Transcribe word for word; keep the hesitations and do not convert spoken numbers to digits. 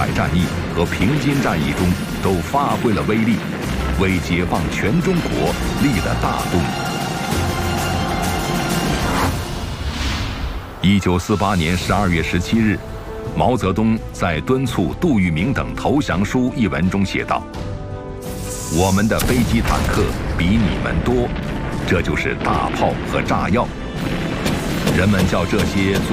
海战役和平津战役中都发挥了威力，为解放全中国立了大功。一九四八年十二月十七日，毛泽东在敦促杜聿明等投降书一文中写道：“我们的飞机坦克比你们多，这就是大炮和炸药。人们叫这些